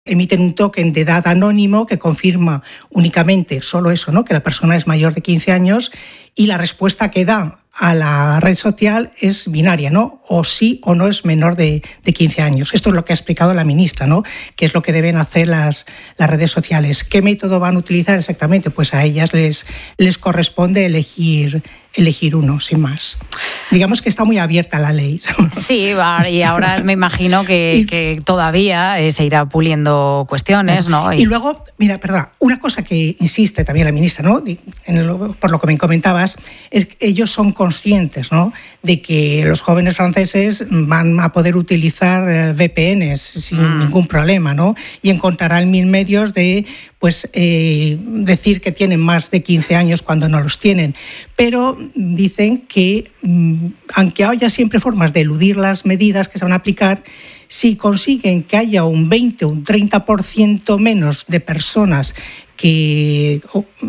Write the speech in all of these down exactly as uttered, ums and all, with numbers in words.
emiten un token de edad anónimo que confirma únicamente solo eso, ¿no? Que la persona es mayor de quince años, y la respuesta que da a la red social es binaria, ¿no? O sí o no es menor de, de quince años. Esto es lo que ha explicado la ministra, ¿no? Que es lo que deben hacer las, las redes sociales. ¿Qué método van a utilizar exactamente? Pues a ellas les, les corresponde elegir, elegir uno, sin más. Digamos que está muy abierta la ley. Sí, y ahora me imagino que, y, que todavía eh, se irá puliendo cuestiones, ¿no? Y, y luego, mira, perdona, una cosa que insiste también la ministra, ¿no? En el, por lo que me comentabas, es que ellos son conscientes, ¿no? De que los jóvenes franceses van a poder utilizar eh, V P Ns sin mm. ningún problema, ¿no? Y encontrarán mil medios de, pues, eh, decir que tienen más de quince años cuando no los tienen. Pero dicen que, aunque haya siempre formas de eludir las medidas que se van a aplicar, si consiguen que haya un veinte o un treinta por ciento menos de personas que...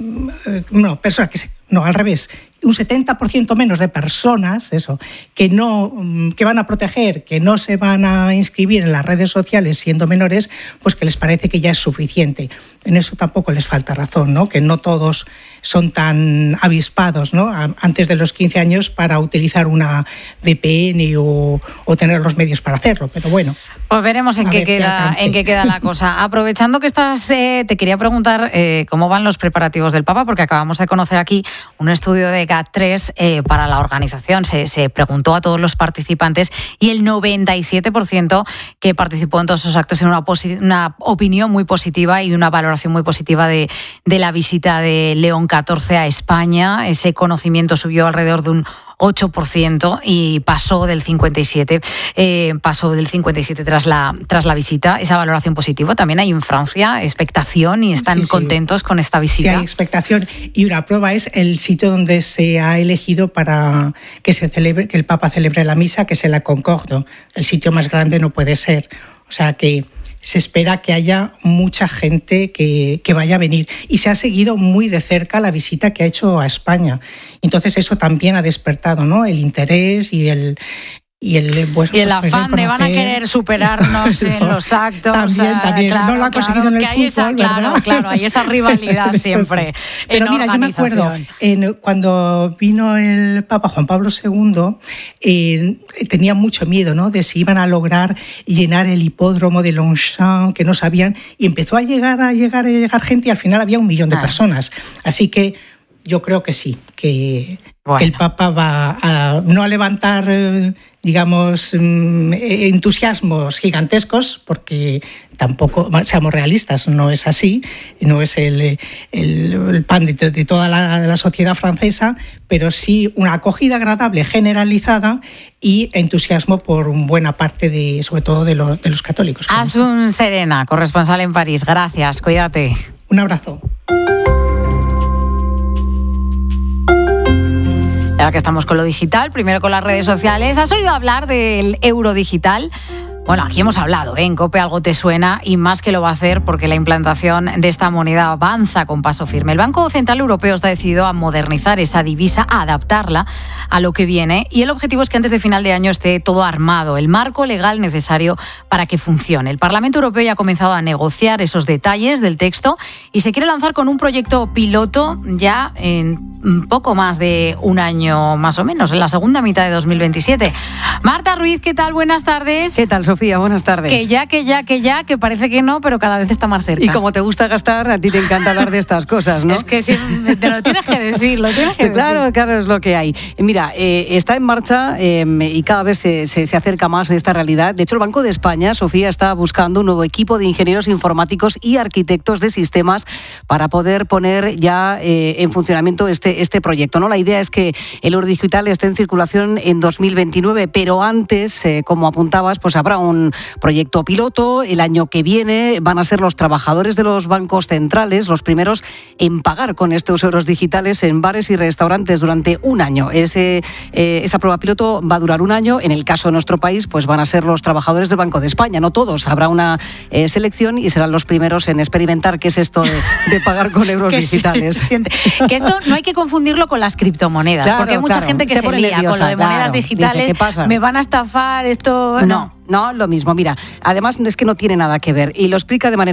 No, personas que se, no, al revés, un setenta por ciento menos de personas, eso, que no, que van a proteger, que no se van a inscribir en las redes sociales siendo menores, pues que les parece que ya es suficiente. En eso tampoco les falta razón, ¿no? Que no todos son tan avispados, ¿no? Antes de los quince años para utilizar una V P N o, o tener los medios para hacerlo, pero bueno. Pues veremos en, qué queda, qué en qué queda la cosa. Aprovechando que estás, eh, te quería preguntar eh, cómo van los preparativos del Papa, porque acabamos de conocer aquí un estudio de G A T tres eh, para la organización. Se, se preguntó a todos los participantes y el noventa y siete por ciento que participó en todos esos actos tiene una, posi- una opinión muy positiva y una valoración muy positiva de, de la visita de León catorce a España. Ese conocimiento subió alrededor de un ocho por ciento y pasó del cincuenta y siete por ciento, eh, pasó del cincuenta y siete por ciento tras la, tras la visita. Esa valoración positiva también hay en Francia, expectación, y están sí, sí. contentos con esta visita. Sí, hay expectación, y una prueba es el sitio donde se ha elegido para que se celebre, que el Papa celebre la misa, que es en la Concorde. El sitio más grande no puede ser. O sea que se espera que haya mucha gente que, que vaya a venir. Y se ha seguido muy de cerca la visita que ha hecho a España. Entonces eso también ha despertado, ¿no? El interés y el... Y el, pues, y el pues, afán de van a querer superarnos en los actos. También, o sea, también. Claro, no lo ha conseguido claro, en el fútbol, esa, ¿verdad? Claro, claro, hay esa rivalidad siempre. Pero mira, yo me acuerdo, en, cuando vino el Papa Juan Pablo segundo, eh, tenía mucho miedo, ¿no? De si iban a lograr llenar el hipódromo de Longchamp, que no sabían, y empezó a llegar, a llegar, a llegar gente, y al final había un millón de ah. personas. Así que yo creo que sí, que, bueno. que el Papa va a no a levantar... Eh, digamos, entusiasmos gigantescos, porque tampoco, seamos realistas, no es así, no es el, el, el pan de, de toda la, de la sociedad francesa, pero sí una acogida agradable, generalizada, y entusiasmo por buena parte, de, sobre todo, de, lo, de los católicos. Asun Serena, corresponsal en París. Gracias, cuídate. Un abrazo. Ahora que estamos con lo digital, primero con las redes sociales. ¿Has oído hablar del euro digital? Bueno, aquí hemos hablado, ¿eh? En COPE algo te suena, y más que lo va a hacer porque la implantación de esta moneda avanza con paso firme. El Banco Central Europeo está decidido a modernizar esa divisa, a adaptarla a lo que viene, y el objetivo es que antes de final de año esté todo armado, el marco legal necesario para que funcione. El Parlamento Europeo ya ha comenzado a negociar esos detalles del texto y se quiere lanzar con un proyecto piloto ya en poco más de un año más o menos, en la segunda mitad de dos mil veintisiete. Marta Ruiz, ¿qué tal? Buenas tardes. ¿Qué tal, Sofía? Buenas tardes. Que ya, que ya, que ya, que parece que no, pero cada vez está más cerca. Y como te gusta gastar, a ti te encanta hablar de estas cosas, ¿no? Es que sí, te lo tienes que decir, lo tienes que claro, decir. Claro, es lo que hay. Mira, eh, está en marcha eh, y cada vez se, se, se acerca más de esta realidad. De hecho, el Banco de España, Sofía, está buscando un nuevo equipo de ingenieros informáticos y arquitectos de sistemas para poder poner ya eh, en funcionamiento este, este proyecto, ¿no? La idea es que el euro digital esté en circulación en dos mil veintinueve, pero antes, eh, como apuntabas, pues habrá un proyecto piloto. El año que viene van a ser los trabajadores de los bancos centrales los primeros en pagar con estos euros digitales en bares y restaurantes durante un año. Ese, eh, esa prueba piloto va a durar un año. En el caso de nuestro país, pues van a ser los trabajadores del Banco de España, no todos. Habrá una eh, selección y serán los primeros en experimentar qué es esto de, de pagar con euros digitales. Se, que esto no hay que confundirlo con las criptomonedas, claro, porque hay mucha claro. gente que se, se lía nerviosa, con lo de monedas claro. digitales. Dice, ¿qué pasa? Me van a estafar, esto... No. no. No, lo mismo. Mira, además es que no tiene nada que ver y lo explica de manera